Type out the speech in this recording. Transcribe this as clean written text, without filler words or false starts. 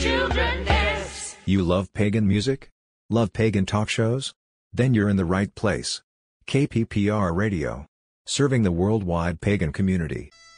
Children dance. You love pagan music? Love pagan talk shows? Then you're in the right place. KPPR Radio. Serving the worldwide pagan community.